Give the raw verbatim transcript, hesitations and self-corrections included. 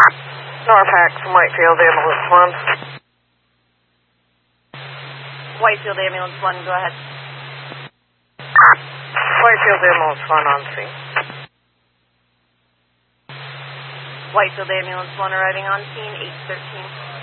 North Hacks from Whitefield Ambulance one. Whitefield Ambulance one, go ahead. Whitefield Ambulance one on scene. Whitefield Ambulance one arriving on scene, eight thirteen.